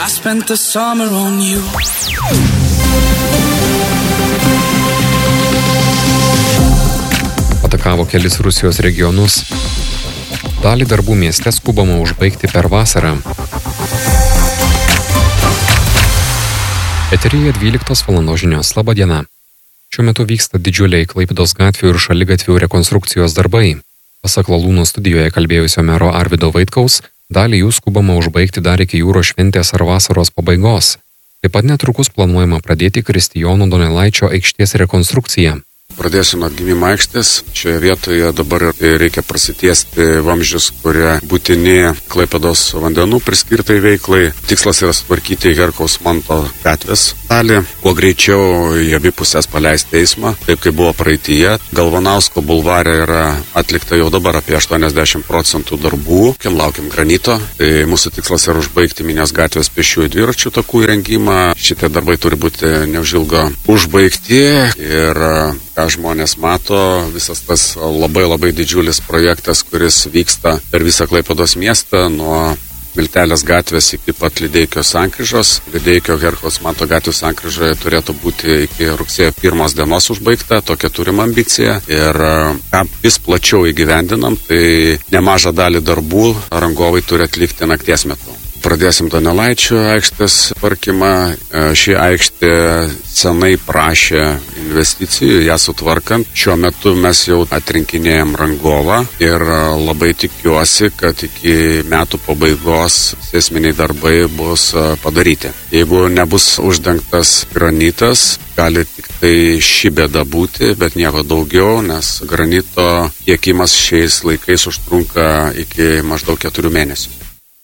I spent the summer on you. Atakavo kelis Rusijos regionus. Dalį darbų mieste skubama užbaigti per vasarą. Eteryje 12 val. Žinios. Labą dieną. Šiuo metu vyksta didžiuliai Klaipėdos gatvių ir šaligatvių rekonstrukcijos darbai. Pasak Lalūno studijoje kalbėjusio mero Arvydo Vaitkaus, dalį jų skubama užbaigti dar iki jūros šventės ar vasaros pabaigos. Taip pat netrukus planuojama pradėti Kristijono Donelaičio aikštės rekonstrukciją. Pradėsime atgimimo aikštės. Šioje vietoje dabar reikia prasitiesti vamzdžius, kurie būtini Klaipėdos vandenų priskirtai veiklai. Tikslas yra sutvarkyti Herkaus Manto gatvės dalį, kuo greičiau į abi pusės paleisti eismą, taip kaip buvo praeityje. Galvanausko bulvare yra atlikta jau dabar apie 80% darbų. Laukiam granito. Tai mūsų tikslas yra užbaigti Minijos gatvės pėsčiųjų dviračių takų įrengimą. Šitie darbai turi būti neužilgo užbaigti ir ką žmonės mato, visas tas labai didžiulis projektas, kuris vyksta per visą Klaipėdos miestą, nuo Miltelės gatvės iki pat Lydeikio sankryžos. Lydeikio Herkaus Manto gatvių sankryžoje turėtų būti iki rugsėjo 1 dienos užbaigta, tokia turim ambiciją. Ir ką vis plačiau įgyvendinam, tai nemažą dalį darbų rangovai turi atlikti nakties metu. Pradėsim Donelaičio aikštės tvarkymą. Ši aikštė senai prašė investicijų, ją sutvarkant. Šiuo metu mes jau atrinkinėjom rangovą ir labai tikiuosi, kad iki metų pabaigos esminiai darbai bus padaryti. Jeigu nebus uždengtas granitas, gali tik tai ši bėda būti, bet nieko daugiau, nes granito tiekimas šiais laikais užtrunka iki maždaug 4 mėnesių.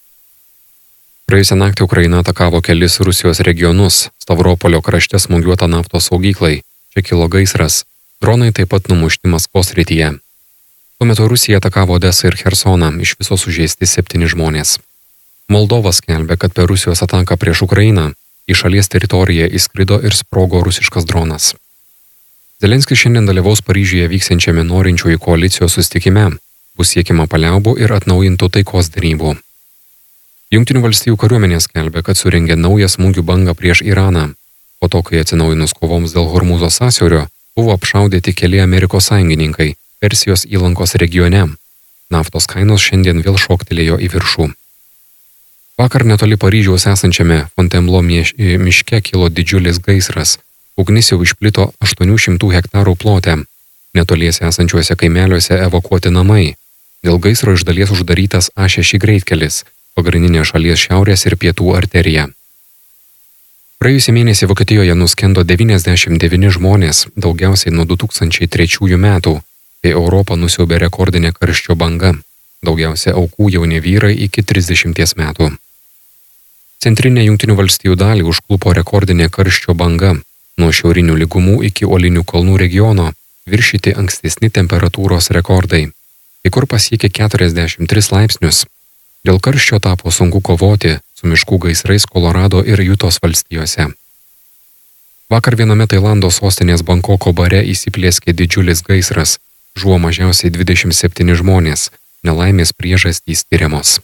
Praėjusią naktį Ukraina atakavo kelis Rusijos regionus. Stavropolio krašte smūgiuota naftos saugyklai. Čia kilo gaisras. Dronai taip pat numušti Maskvos srityje. Tuo metu Rusija atakavo Odesą ir Chersoną. Iš viso sužeisti 7 žmonės. Moldova skelbia, kad per Rusijos ataką prieš Ukrainą į šalies teritoriją įskrido ir sprogo rusiškas dronas. Zelenskis šiandien dalyvaus Paryžiuje vyksiančiame norinčiųjų koalicijos susitikime. Bus siekiama paliaubų ir atnaujintų taikos derybų. Jungtinių valstijų kariuomenė skelbia, kad surengė naują smūgių bangą prieš Iraną. Po to, kai atsinaujinus kovoms dėl Hormūzo sąsiaurio, buvo apšaudyti keli Amerikos sąjungininkai Persijos įlankos regione. Naftos kainos šiandien vėl šoktelėjo į viršų. Vakar netoli Paryžiaus esančiame Fontainebleau miške kilo didžiulis gaisras. Ugnis jau išplito 800 hektarų plote. Netoliese esančiuose kaimeliuose evakuoti namai. Dėl gaisro iš dalies uždarytas A6 greitkelis, pagrindinė šalies šiaurės ir pietų arterija. Praėjusį mėnesį Vokietijoje nuskendo 99 žmonės, daugiausiai nuo 2003 metų, kai Europą nusiaubė rekordinė karščio banga. Daugiausia aukų jauni vyrai iki 30 metų. Centrinę Jungtinių valstijų dalį užklupo rekordinė karščio banga. Nuo šiaurinių lygumų iki Uolinių kalnų regiono viršyti ankstesni temperatūros rekordai. Kai kur pasiekė 43 laipsnius. Dėl karščio tapo sunku kovoti su miškų gaisrais Kolorado ir Jutos valstijose. Vakar viename Tailando sostinės Bankoko bare įsiplieskė didžiulis gaisras. Žuvo mažiausiai 27 žmonės. Nelaimės priežastys tiriamos.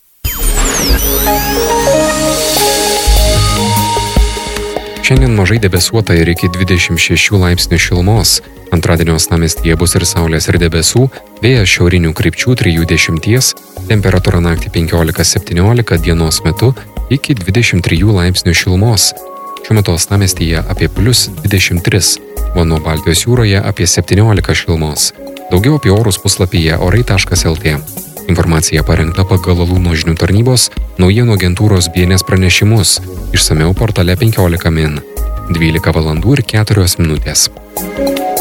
Šiandien mažai debesuota ir iki 26 laipsnių šilumos. Antradienio uostamiestyje bus ir saulės ir debesų, vėjas šiaurinių krypčių 3-10, temperatūra naktį 15-17, dienos metu iki 23 laipsnių šilumos. Šiuo metu uostamiestyje apie +23, o nuo Baltijos jūroje apie 17 šilumos. Daugiau apie orus puslapyje orai.lt. Informacija parengta pagal Lalūno žinių tarnybos naujienų agentūros BNS pranešimus. Išsamiau portale 15 min. 12 val. ir 4 minutės.